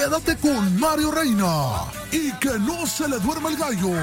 Quédate con Mario Reina y que no se le duerma el gallo.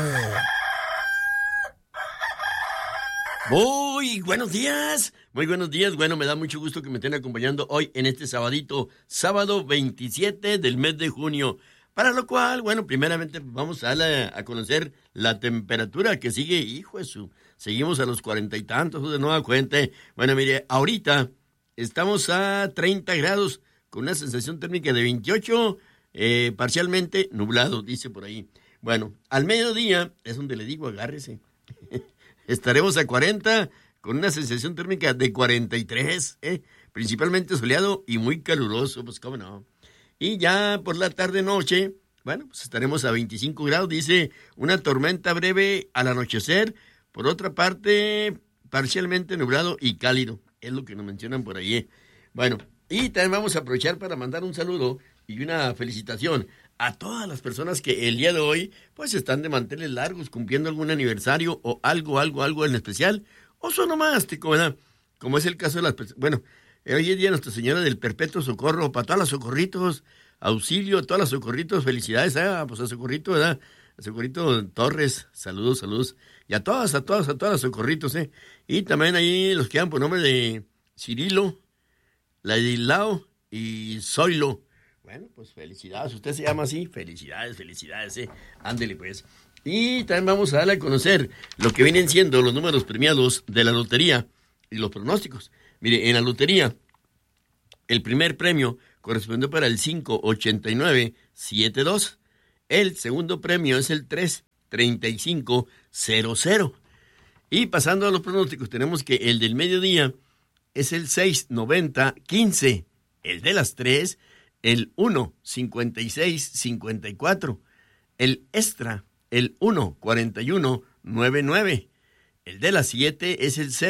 Muy buenos días. Bueno, me da mucho gusto que me estén acompañando hoy en este sábado 27 del mes de junio. Para lo cual, bueno, primeramente vamos a conocer la temperatura que sigue, seguimos a los 40 y tantos de nueva cuenta. Bueno, mire, ahorita estamos a 30 grados con una sensación térmica de 28, parcialmente nublado, dice por ahí. Bueno, al mediodía es donde le digo, agárrese. Estaremos a 40 con una sensación térmica de 43, principalmente soleado y muy caluroso, pues cómo no. Y ya por la tarde-noche, bueno, pues estaremos a 25 grados, dice, una tormenta breve al anochecer, por otra parte, parcialmente nublado y cálido, es lo que nos mencionan por ahí. Bueno, y también vamos a aprovechar para mandar un saludo y una felicitación a todas las personas que el día de hoy, pues están de manteles largos, cumpliendo algún aniversario o algo en especial, o son onomástico, ¿verdad? Como es el caso de las personas, bueno, hoy es día Nuestra Señora del Perpetuo Socorro, para todas las socorritos, auxilio, todas las socorritos, felicidades, pues a Socorrito, ¿verdad? A Socorrito Torres, saludos, y a todas las socorritos, y también ahí los que dan por nombre de Cirilo, Ladislao y Zoilo. Bueno, pues felicidades, usted se llama así, felicidades, ándele pues. Y también vamos a darle a conocer lo que vienen siendo los números premiados de la lotería y los pronósticos. Mire, en la lotería, el primer premio correspondió para el 58972. El segundo premio es el 33500. Y pasando a los pronósticos, tenemos que el del mediodía es el 69015. El de las 3, el 15654. El extra, el 14199. El de las 7 es el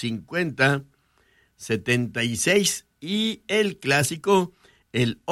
05076 y el clásico, el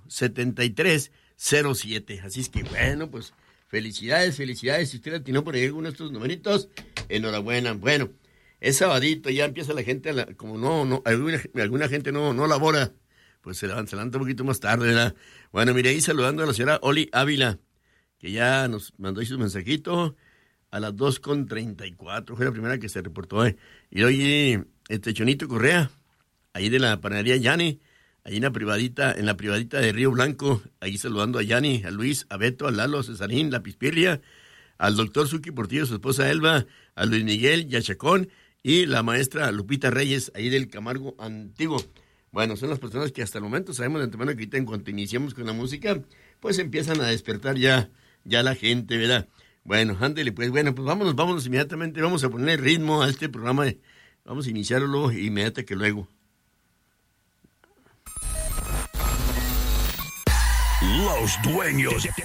87307. Así es que bueno, pues felicidades. Si usted atinó por ahí alguno de estos numeritos, enhorabuena. Bueno, es sabadito, ya empieza la gente, alguna gente no labora, pues se levanta un poquito más tarde, ¿verdad? Bueno, mire, ahí saludando a la señora Oli Ávila, que ya nos mandó ahí su mensajito a las 2:34, fue la primera que se reportó, Y oye, Chonito Correa, ahí de la panadería Yani, ahí en la privadita de Río Blanco, ahí saludando a Yani, a Luis, a Beto, a Lalo, a Cesarín, la Pispirria, al doctor Suki Portillo, su esposa Elba, a Luis Miguel Yachacón y la maestra Lupita Reyes, ahí del Camargo Antiguo. Bueno, son las personas que hasta el momento sabemos de antemano que ahorita en cuanto iniciamos con la música, pues empiezan a despertar ya la gente, ¿verdad? Bueno, ándele, pues vámonos inmediatamente, vamos a poner ritmo a este programa, vamos a iniciarlo inmediatamente que luego. Los dueños